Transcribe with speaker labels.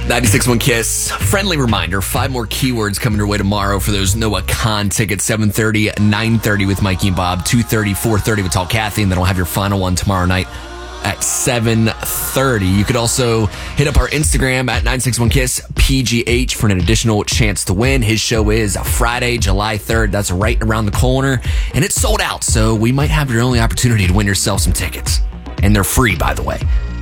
Speaker 1: 96.1 Kiss. Friendly reminder, 5 more keywords coming your way tomorrow for those Noah Khan tickets. 7:30, 9:30 with Mikey and Bob, 2:30, 4:30 with Tall Kathy, and then we'll have your final one tomorrow night at 7:30. You could also hit up our Instagram at 961Kiss PGH for an additional chance to win. His show is Friday, July 3rd. That's right around the corner, and it's sold out, so we might have your only opportunity to win yourself some tickets. And they're free, by the way.